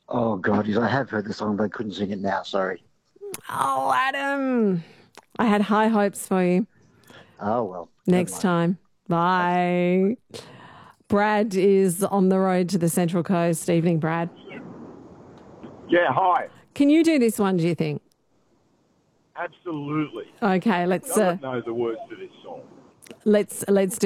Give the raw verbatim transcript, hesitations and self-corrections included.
Oh, God, yes, I have heard the song, but I couldn't sing it now. Sorry. Oh, Adam. I had high hopes for you. Oh, well, never Next mind. time. Okay. Bye. Brad is on the road to the Central Coast. Evening, Brad. Yeah, hi. Can you do this one, do you think? Absolutely. Okay, let's uh, Doesn't know the words to this song. let's let's do